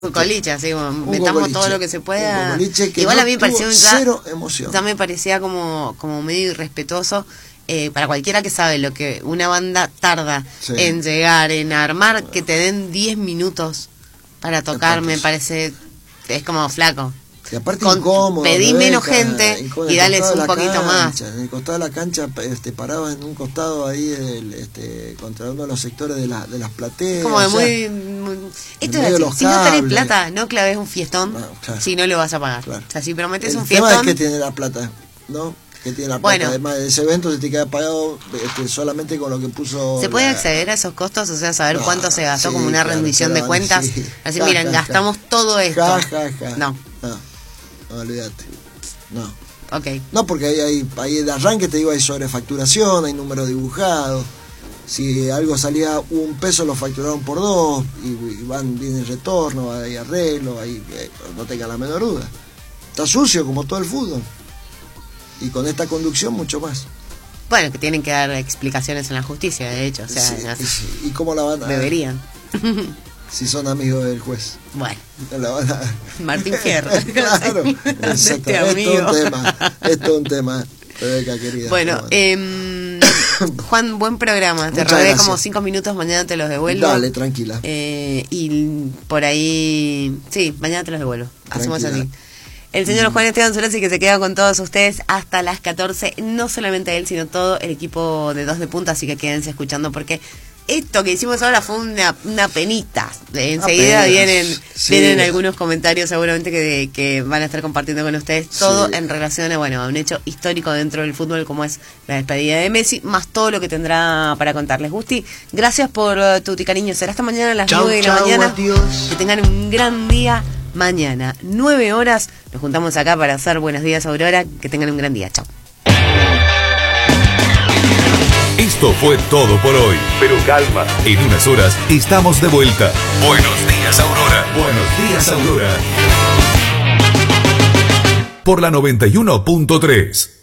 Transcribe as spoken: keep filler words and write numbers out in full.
Un coliche, así, como Un metamos cocoliche, todo lo que se pueda. Que Igual no a mí me pareció ya, cero emoción. ya me parecía como, como medio irrespetuoso eh, para cualquiera que sabe lo que una banda tarda sí. en llegar, en armar, que te den diez minutos para tocar, me parece, es como flaco. Y aparte Con, incómodo, pedí Rebeca, menos gente y dales un poquito cancha, más. En el costado de la cancha, este, paraba en un costado ahí del, este, contra uno de los sectores de, la, de las plateas. Como de muy, muy... Esto es así, si no tenés plata, no claves un fiestón, no, claro, si no lo vas a pagar. Claro. O sea, si prometes el un fiestón... El tema es que tiene la plata, ¿no? Que tiene la plata. Bueno, además de ese evento se te queda pagado este, solamente con lo que puso... ¿Se puede la... acceder a esos costos? O sea, saber no, cuánto se gastó sí, como una claro, rendición de cuentas. Sí. Así, ja, miren, ja, gastamos ja. todo esto. Ja, ja, ja. No. No. No, olvídate. No. Ok. No, porque ahí, ahí, ahí de arranque te digo, hay sobrefacturación, hay número dibujado. Si algo salía un peso, lo facturaron por dos, y, y van, viene retorno, hay arreglo, ahí, no tenga la menor duda. Está sucio como todo el fútbol. Y con esta conducción, mucho más. Bueno, que tienen que dar explicaciones en la justicia, de hecho. O sea, sí, no, y, ¿y cómo la van a deberían. Si son amigos del juez. Bueno. La van a... Martín Fierro. Claro. Este amigo. Esto es un tema. Esto es un tema, Rebeca, querida. Bueno, eh, Juan, buen programa. Te Muchas robé gracias. como cinco minutos, mañana te los devuelvo. Dale, tranquila. Eh, y por ahí... Sí, mañana te los devuelvo. Tranquila. Hacemos así. El señor mm. Juan Esteban Solazzi, que se queda con todos ustedes hasta las catorce. No solamente él, sino todo el equipo de Dos de Punta. Así que quédense escuchando porque... Esto que hicimos ahora fue una, una penita. Enseguida vienen sí. vienen algunos comentarios seguramente que, que van a estar compartiendo con ustedes. Todo sí. en relación a, bueno, a un hecho histórico dentro del fútbol como es la despedida de Messi, más todo lo que tendrá para contarles. Gusti, gracias por uh, tu cariño. Será hasta mañana a las nueve de la mañana. Adiós. Que tengan un gran día mañana. nueve horas. Nos juntamos acá para hacer Buenos Días, Aurora. Que tengan un gran día. Chao. Esto fue todo por hoy. Pero calma, en unas horas estamos de vuelta. Buenos días, Aurora. Buenos días, Aurora. Por la noventa y uno punto tres.